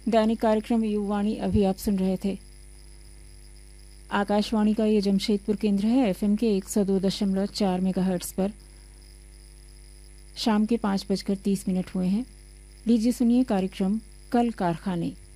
दैनिक कार्यक्रम युवाणी अभी आप सुन रहे थे। आकाशवाणी का ये जमशेदपुर केंद्र है। एफएम के 102.4 मेगाहर्ट्ज पर शाम के 5:30 हुए हैं। लीजिए सुनिए कार्यक्रम कल कारखाने।